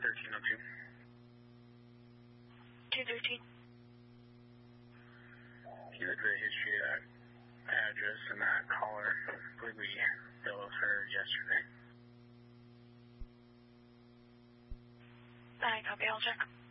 21302. 213. You look very history of that address and that caller. I believe we dealt with her yesterday. I copy, I'll check.